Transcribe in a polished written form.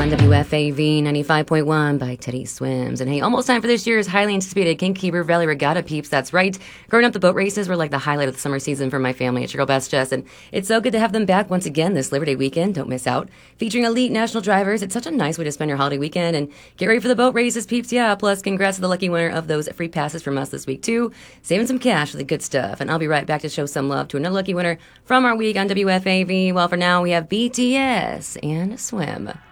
on WFAV 95.1 by Teddy Swims. And hey, almost time for this year's highly anticipated Kinkeeper Valley Regatta, peeps. That's right. Growing up, the boat races were like the highlight of the summer season for my family. It's your girl, Best Jess. And it's so good to have them back once again this Labor Day weekend. Don't miss out. Featuring elite national drivers. It's such a nice way to spend your holiday weekend. And get ready for the boat races, peeps. Yeah, plus congrats to the lucky winner of those free passes from us this week, too. Saving some cash for the good stuff. And I'll be right back to show some love to another lucky winner from our week on WFAV. Well, for now, we have BTS and Swim.